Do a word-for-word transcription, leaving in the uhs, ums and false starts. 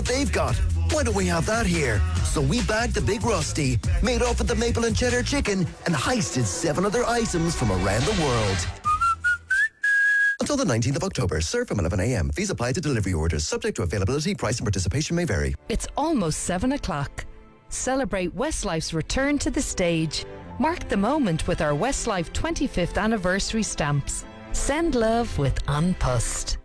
they've got. Why don't we have that here? So we bagged the Big Rusty, made off with the maple and cheddar chicken, and heisted seven other items from around the world. Until the nineteenth of October, serve from eleven a m. Fees apply to delivery orders, subject to availability, price and participation may vary. It's almost seven o'clock. Celebrate Westlife's return to the stage. Mark the moment with our Westlife twenty-fifth anniversary stamps. Send love with An Post.